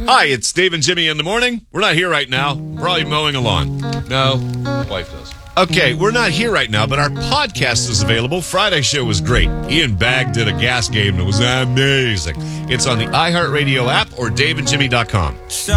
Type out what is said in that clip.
Hi, it's Dave and Jimmy in the morning. We're not here right now. Probably mowing a lawn. No, my wife does. Okay, we're not here right now, but our podcast is available. Friday's show was great. Ian Bagg did a gas game that was amazing. It's on the iHeartRadio app or daveandjimmy.com.